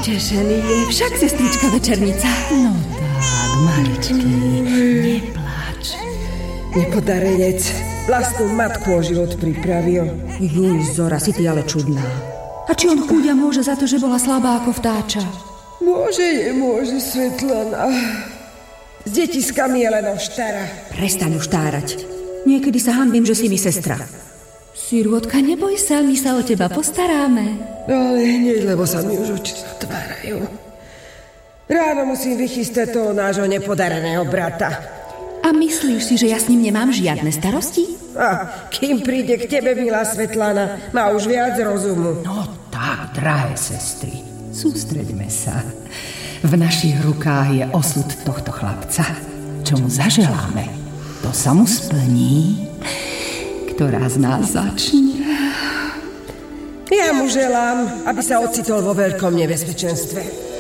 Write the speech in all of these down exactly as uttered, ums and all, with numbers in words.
potešený je však sestrička Večernica. No tak, maličký, nepláč. Nepodarenec vlastnú matku o život pripravil. Juj, Zora, si ty ale čudná. A či on chúďa môže za to, že bola slabá ako vtáča? Môže, nemôže, Svetlana. S detiskami je len oštara. Prestaň už tárať. Niekedy sa hanbím, že si mi sestra. Sirôtka, neboj sa, my sa o teba postaráme. Ale hneď, lebo sa mi už oči zatvárajú. Ráno musím vychystať toho nášho nepodareného brata. A myslíš si, že ja s ním nemám žiadne starosti? A kým príde k tebe, milá Svetlana, má už viac rozumu. No tak, drahé sestry, sústreďme sa. V našich rukách je osud tohto chlapca. Čo mu zaželáme, to sa mu splní. Ktorá z nás začne? Ja mu želám, aby sa ocitol vo veľkom nebezpečenstve.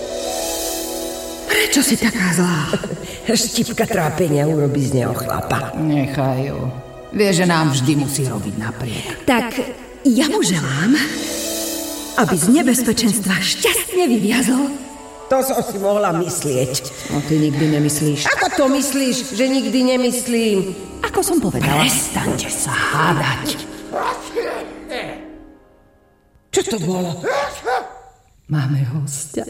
Prečo si taká zlá? Štipka trápenia urobí z neho chlapa. Nechaj ju. Vie, že nám vždy musí robiť napriek. Tak ja mu želám, aby z nebezpečenstva šťastne vyviazol. To som si mohla myslieť. No ty nikdy nemyslíš. Ako to myslíš, že nikdy nemyslím? Ako som povedala. Prestaňte sa hádať. Čo to bolo? Máme hostia.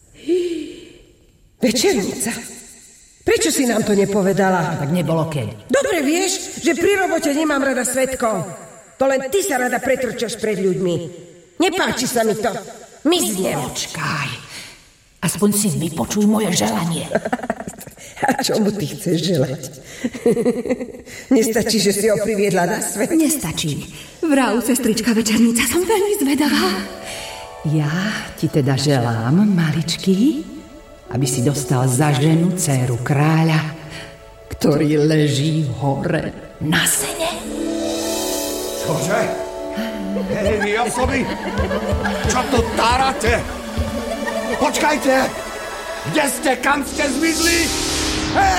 Večernica. Prečo si nám to nepovedala? Tak nebolo keď. Dobre vieš, že pri robote nemám rada svedkov. To len ty sa rada pretrčaš pred ľuďmi. Nepáči sa mi to. Miznem. Počkaj. Aspoň si vypočuj moje želanie. A čomu ty chceš želať? Nestačí, že si ho priviedla na svet? Nestačí. Vrav, sestrička Večernica, som veľmi zvedavá. Ja ti teda želám, maličký, aby si dostal za ženu dcéru kráľa, ktorý leží hore na sene. Čože? Hej, vy osoby? Čo tu tárate? Počkajte! Kde ste? Kam ste zmizli? Hej!